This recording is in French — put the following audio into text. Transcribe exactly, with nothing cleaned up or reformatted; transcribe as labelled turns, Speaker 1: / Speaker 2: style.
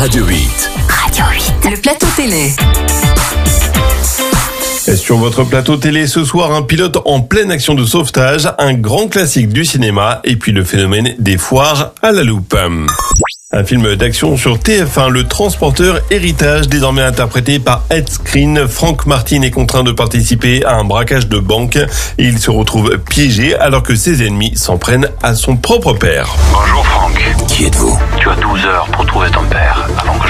Speaker 1: Radio huit.
Speaker 2: Radio huit. Le plateau télé.
Speaker 3: Et sur votre plateau télé ce soir, un pilote en pleine action de sauvetage, un grand classique du cinéma et puis le phénomène des foires à la loupe. Un film d'action sur T F un, Le Transporteur Héritage, désormais interprété par Ed Skrein. Frank Martin est contraint de participer à un braquage de banque et il se retrouve piégé alors que ses ennemis s'en prennent à son propre père.
Speaker 4: Bonjour Franck.
Speaker 1: Qui êtes-vous?
Speaker 4: Tu as douze heures pour trouver ton père avant que